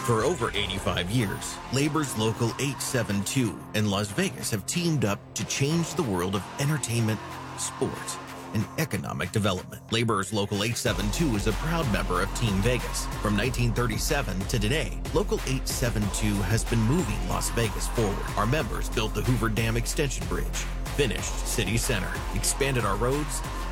For over 85 years, Labor's Local 872 and Las Vegas have teamed up to change the world of entertainment, sports, and economic development. Labor's Local 872 is a proud member of Team Vegas. From 1937 to today, Local 872 has been moving Las Vegas forward. Our members built the Hoover Dam Extension Bridge, finished City Center, expanded our roads,